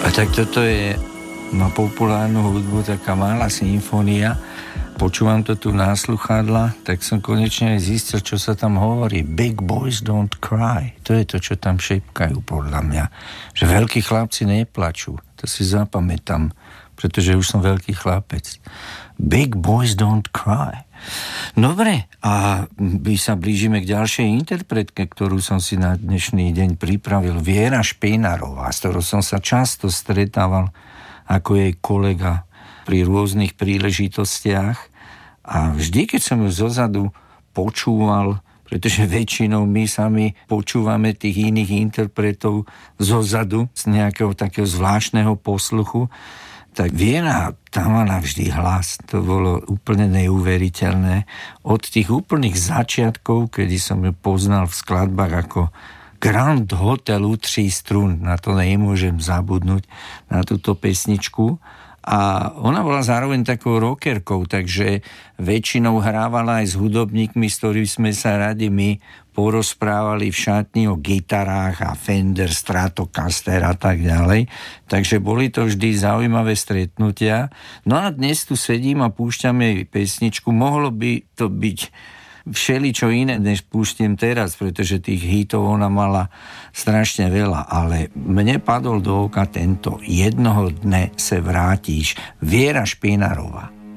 A tak toto je na populárnu hudbu taká malá symfónia. Počúvam to tu na sluchadla, tak som konečne aj zistil, čo sa tam hovorí. Big boys don't cry. To je to, čo tam šepkajú podľa mňa. Že veľkí chlapci neplačú. To si zapamätám, pretože už som veľký chlapec. Big boys don't cry. Dobre, a my sa blížime k ďalšej interpretke, ktorú som si na dnešný deň pripravil. Viera Špejnarová, s ktorou som sa často stretával ako jej kolega pri rôznych príležitostiach. A vždy, keď som ju zozadu počúval, pretože väčšinou my sami počúvame tých iných interpretov zozadu z nejakého takého zvláštneho posluchu, tak Viera tam mala vždy hlas. To bolo úplne neuveriteľné. Od tých úplných začiatkov, kedy som ju poznal v skladbách ako Grand Hotelu 3 strún, na to nemôžem zabudnúť, na túto pesničku. A ona bola zároveň takou rockerkou, takže väčšinou hrávala aj s hudobníkmi, s ktorými sme sa radi my porozprávali v šatni o gitarách a Fender, Stratocaster a tak ďalej. Takže boli to vždy zaujímavé stretnutia. No a dnes tu sedím a púšťam jej pesničku. Mohlo by to byť všeličo iné, než púšťam teraz, pretože tých hitov ona mala strašne veľa, ale mne padol do oka tento Jednoho dne se vrátíš. Viera Špejnarová.